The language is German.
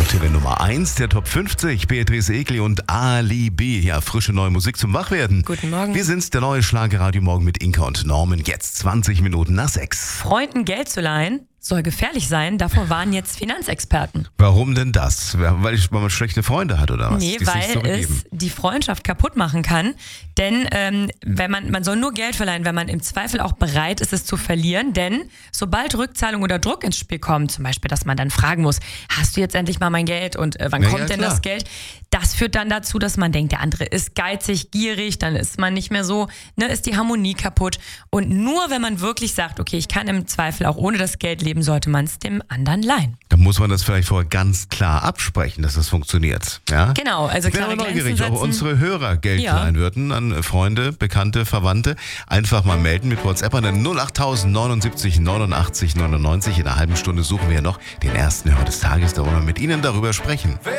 Aktuelle Nummer 1 der Top 50, Beatrice Egli und Ali B. Ja, frische neue Musik zum Wachwerden. Guten Morgen. Wir sind's, der neue Schlagerradio Morgen mit Inka und Norman. Jetzt 20 Minuten nach 6. Freunden Geld zu leihen soll gefährlich sein, davor warnen jetzt Finanzexperten. Warum denn das? Weil man schlechte Freunde hat oder was? Nee, weil es die Freundschaft kaputt machen kann. Denn man soll nur Geld verleihen, wenn man im Zweifel auch bereit ist, es zu verlieren. Denn sobald Rückzahlung oder Druck ins Spiel kommt, zum Beispiel, dass man dann fragen muss, hast du jetzt endlich mal mein Geld und wann kommt denn das Geld? Das führt dann dazu, dass man denkt, der andere ist geizig, gierig, dann ist man nicht mehr so, ist die Harmonie kaputt. Und nur wenn man wirklich sagt, okay, ich kann im Zweifel auch ohne das Geld leben, sollte man es dem anderen leihen. Dann muss man das vielleicht vorher ganz klar absprechen, dass das funktioniert. Ja? Genau, also klare Grenzen setzen. Ich wäre neugierig, ob unsere Hörer Geld leihen würden an Freunde, Bekannte, Verwandte. Einfach mal melden mit WhatsApp an den 08000 79 89 99. In einer halben Stunde suchen wir ja noch den ersten Hörer des Tages, da wollen wir mit Ihnen darüber sprechen.